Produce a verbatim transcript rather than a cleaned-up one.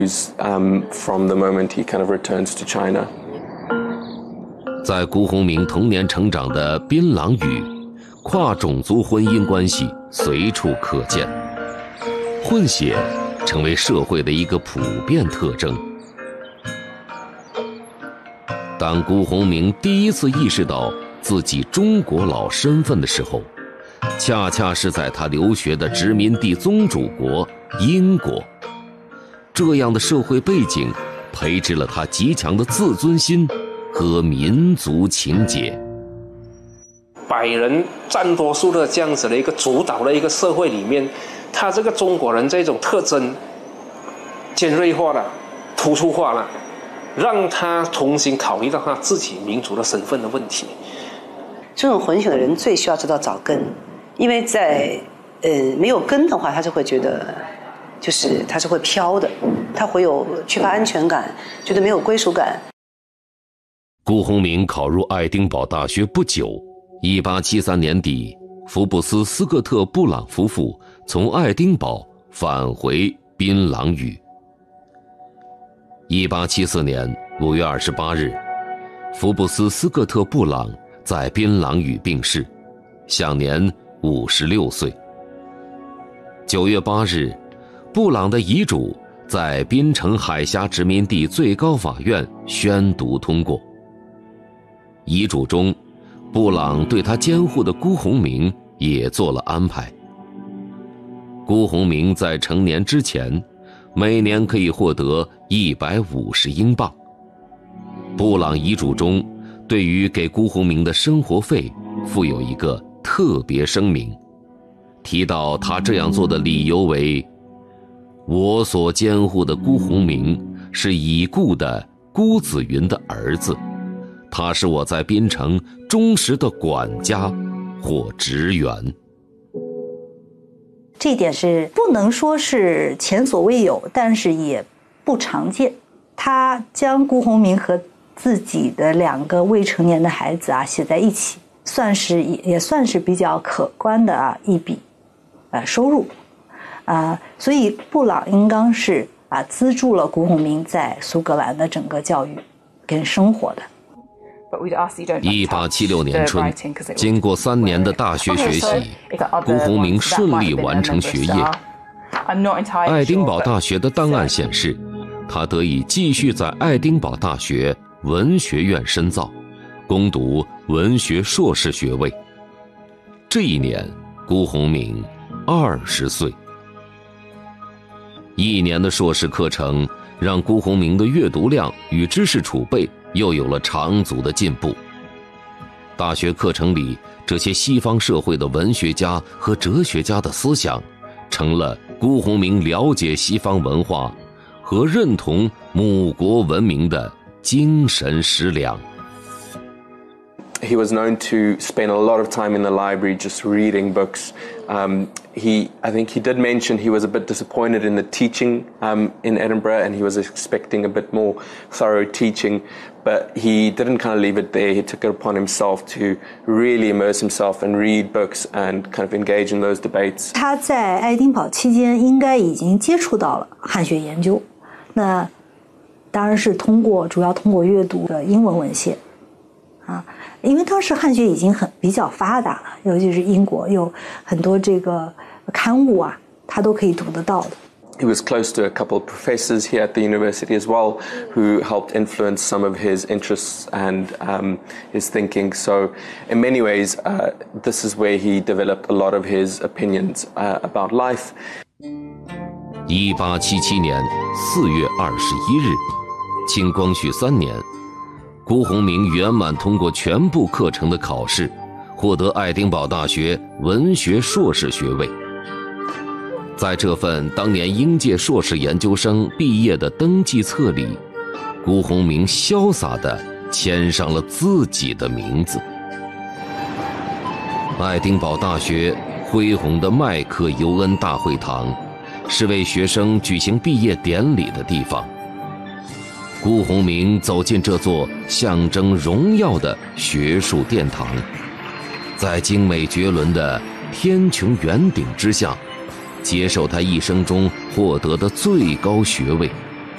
Um, from the moment he kind of returns to China. 在辜鸿铭童年成长的槟榔屿，跨种族婚姻关系随处可见，混血成为社会的一个普遍特征。当辜鸿铭第一次意识到自己中国佬身份的时候，恰恰是在他留学的殖民地宗主国英国。这样的社会背景培植了他极强的自尊心和民族情结。 百人占多数的这样子的一个主导的一个社会里面，他这个中国人这种特征尖锐化了、突出化了，让他重新考虑到他自己民族的身份的问题。 这种混血的人最需要知道找根，因为在呃没有根的话，他就会觉得。就是他是会飘的，他会有缺乏安全感，觉得没有归属感。 辜鸿铭考入爱丁堡大学不久，一八七三年底，福布斯·斯科特·布朗夫妇从爱丁堡返回槟榔屿。一八七四年五月二十八日，福布斯·斯科特·布朗在槟榔屿病逝，享年五十六岁。九月八日。布朗的遗嘱在槟城海峡殖民地最高法院宣读通过。遗嘱中，布朗对他监护的辜鸿铭也做了安排。辜鸿铭在成年之前，每年可以获得一百五十英镑。布朗遗嘱中对于给辜鸿铭的生活费附有一个特别声明，提到他这样做的理由为我所监护的辜鸿铭是已故的辜子云的儿子，他是我在槟城忠实的管家或职员。 这一点是不能说是前所未有，但是也不常见。他将辜鸿铭和自己的两个未成年的孩子啊写在一起，算是也算是比较可观的啊一笔呃收入。啊、呃，所以布朗应当是啊资助了辜鸿铭在苏格兰的整个教育跟生活的。 一八七六年春，经过三年的大学学习，辜鸿铭顺利完成学业。爱丁堡大学的档案显示，他得以继续在爱丁堡大学文学院深造，攻读文学硕士学位。这一年，辜鸿铭二十岁。一年的硕士课程让辜鸿铭的阅读量与知识储备又有了长足的进步。大学课程里，这些西方社会的文学家和哲学家的思想，成了辜鸿铭了解西方文化和认同母国文明的精神食粮。 He was known to spend a lot of time in the library just reading books. Um, he, I think he did mention he was a bit disappointed in the teaching um, in Edinburgh, and he was expecting a bit more thorough teaching, but he didn't kind of leave it there. He took it upon himself to really immerse himself and read books and kind of engage in those debates. 他在爱丁堡期间应该已经接触到了汉学研究，那当然是通过主要通过阅读的英文文献。啊，因为当时汉学已经很比较发达了，尤其是英国有很多这个刊物啊，他都可以读得到的。 He was close to a couple of professors here at the university as well, who helped influence some of his interests and um, his thinking. So, in many ways, uh, this is where he developed a lot of his opinions uh, about life. 一八七七年四月二十一日，清光绪三年。辜鸿铭圆满通过全部课程的考试，获得爱丁堡大学文学硕士学位。在这份当年应届硕士研究生毕业的登记册里，辜鸿铭潇洒地签上了自己的名字。爱丁堡大学恢宏的麦克尤恩大会堂，是为学生举行毕业典礼的地方。辜鸿铭走进这座象征荣耀的学术殿堂，在精美绝伦的天穹圆顶之下，接受他一生中获得的最高学位